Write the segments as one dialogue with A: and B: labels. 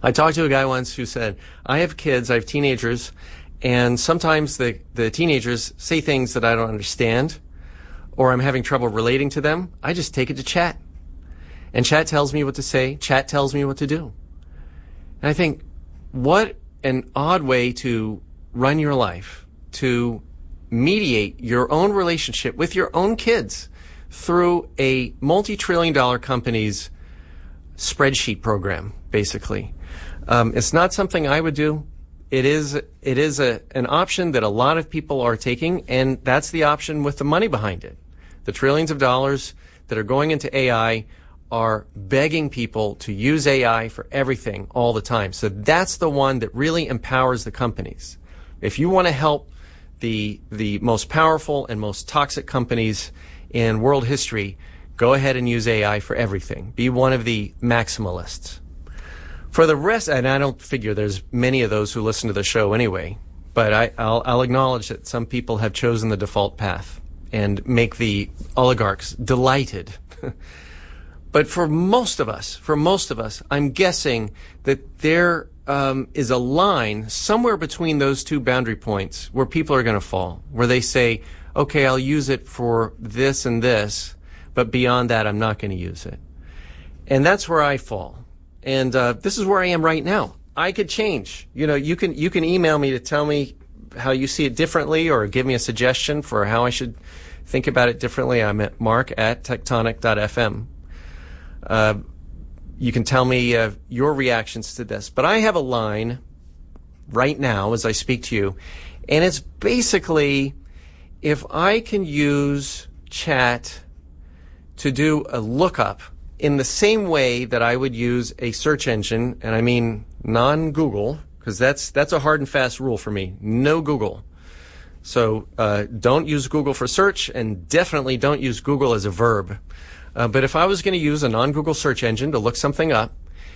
A: I talked to a guy once who said, I have kids, I have teenagers, and sometimes the teenagers say things that I don't understand, or I'm having trouble relating to them. I just take it to chat. And chat tells me what to say. Chat tells me what to do. And I think, what an odd way to run your life, to mediate your own relationship with your own kids through a multi-trillion-dollar company's spreadsheet program, basically. It's not something I would do. It is an option that a lot of people are taking, and that's the option with the money behind it. The trillions of dollars that are going into AI are begging people to use AI for everything all the time. So that's the one that really empowers the companies. If you want to help the most powerful and most toxic companies in world history, go ahead and use AI for everything. Be one of the maximalists. For the rest, and I don't figure there's many of those who listen to the show anyway, but I'll acknowledge that some people have chosen the default path and make the oligarchs delighted. But for most of us, I'm guessing that there is a line somewhere between those two boundary points where people are going to fall, where they say, okay, I'll use it for this and this, but beyond that, I'm not going to use it. And that's where I fall. And this is where I am right now. I could change. You can email me to tell me how you see it differently, or give me a suggestion for how I should think about it differently. I'm at mark@tectonic.fm. You can tell me your reactions to this. But I have a line right now as I speak to you, and it's basically, if I can use chat to do a lookup in the same way that I would use a search engine, and I mean non-Google, because that's a hard and fast rule for me. No Google. So don't use Google for search, and definitely don't use Google as a verb. But if I was going to use a non-Google search engine to look something up,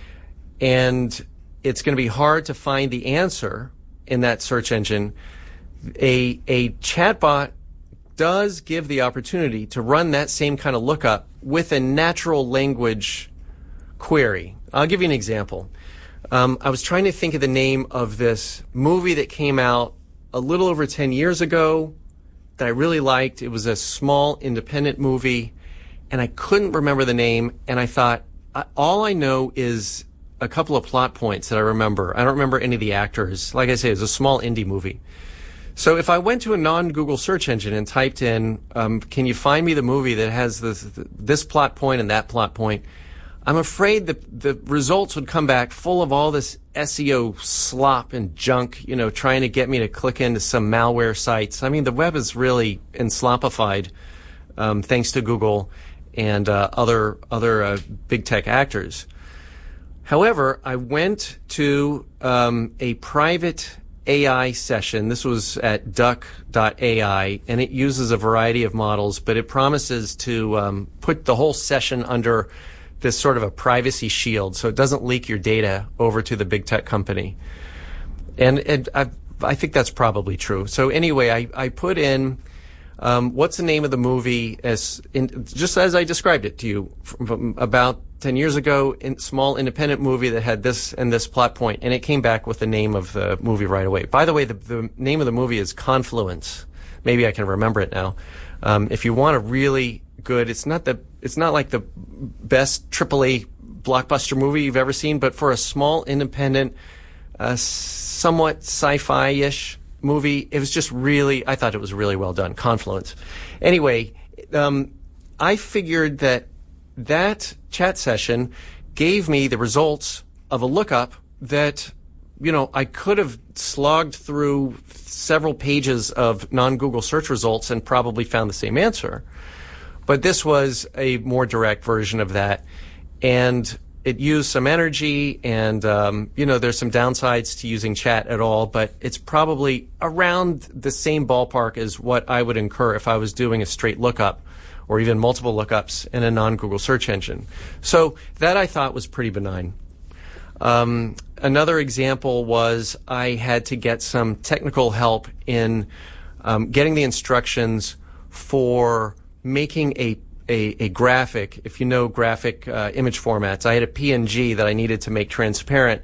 A: and it's going to be hard to find the answer in that search engine, a chatbot does give the opportunity to run that same kind of lookup with a natural language query. I'll give you an example. I was trying to think of the name of this movie that came out a little over 10 years ago that I really liked. It was a small independent movie, and I couldn't remember the name, and I thought, all I know is a couple of plot points that I remember. I don't remember any of the actors. Like I say, it was a small indie movie. So if I went to a non-Google search engine and typed in, can you find me the movie that has this plot point and that plot point, I'm afraid that the results would come back full of all this SEO slop and junk, trying to get me to click into some malware sites. I mean, the web is really enslopified, thanks to Google and other big tech actors. However, I went to a private AI session. This was at duck.ai, and it uses a variety of models, but it promises to put the whole session under this sort of a privacy shield so it doesn't leak your data over to the big tech company. And I think that's probably true. So anyway, I put in what's the name of the movie, just as I described it to you, from about 10 years ago, small independent movie that had this and this plot point, and it came back with the name of the movie right away. By the way, the name of the movie is Confluence. Maybe I can remember it now. If you want a really good, it's not like the best AAA blockbuster movie you've ever seen, but for a small independent, somewhat sci-fi-ish movie, it was just I thought it was really well done. Confluence. Anyway, I figured that chat session gave me the results of a lookup that, I could have slogged through several pages of non-Google search results and probably found the same answer. But this was a more direct version of that. And it used some energy, and, there's some downsides to using chat at all, but it's probably around the same ballpark as what I would incur if I was doing a straight lookup or even multiple lookups in a non-Google search engine. So that I thought was pretty benign. Another example was I had to get some technical help in getting the instructions for making a graphic. If you know graphic image formats, I had a PNG that I needed to make transparent,